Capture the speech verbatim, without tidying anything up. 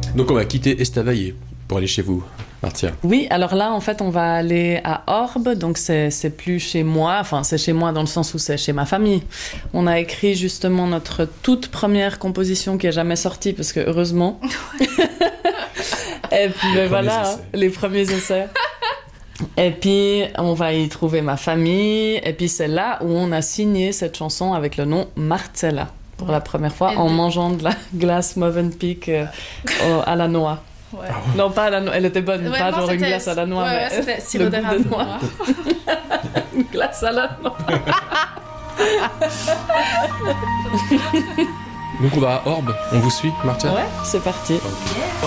Donc on va quitter Estavayer pour aller chez vous, Martia. Oui, alors là, en fait, on va aller à Orbe, donc c'est, c'est plus chez moi, enfin, c'est chez moi dans le sens où c'est chez ma famille. On a écrit justement notre toute première composition qui est jamais sortie, parce que heureusement. Et puis, ben voilà, hein, les premiers essais. Et puis, on va y trouver ma famille, et puis c'est là où on a signé cette chanson avec le nom Marcella, pour la première fois, en mangeant de la glace Mövenpick euh, à la noix. Ouais. Ah ouais. Non, pas à la noix, elle était bonne, Ouais, pas non, genre une c'était- glace à la noix, ouais, mais ouais, c'était sirop le goût d'érable de noix. noir. Une glace à la noix. Donc on va à Orbe, on vous suit, Martia? Ouais, c'est parti. Ok.